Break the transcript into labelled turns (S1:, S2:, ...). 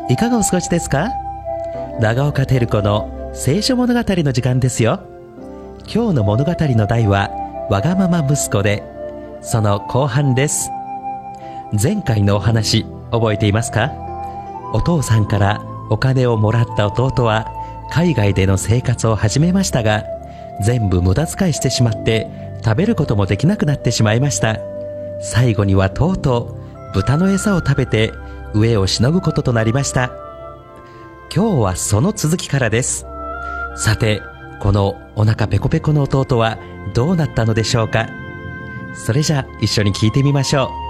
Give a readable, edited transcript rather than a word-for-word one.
S1: いかがお過ごしですか？長岡照子の聖書物語の時間ですよ。今日の物語の題はわがまま息子で、その後半です。前回のお話覚えていますか？お父さんからお金をもらった弟は海外での生活を始めましたが、全部無駄遣いしてしまって食べることもできなくなってしまいました。最後にはとうとう豚の餌を食べて飢えをしのぐこととなりました。今日はその続きからです。さて、このお腹ペコペコの弟はどうなったのでしょうか。それじゃあ一緒に聞いてみましょう。